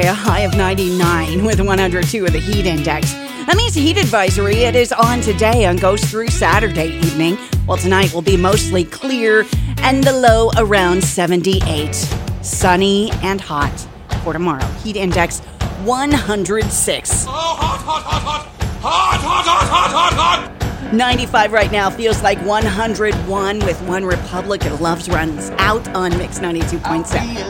A high of 99 with 102 of the heat index. That means heat advisory, it is on today and goes through Saturday evening. Well, tonight will be mostly clear and the low around 78. Sunny and hot for tomorrow. Heat index 106. Hot, hot, hot, hot. Hot, hot, hot, hot, hot, hot. 95 right now feels like 101 with One Republic. Loves runs out on Mix 92.7.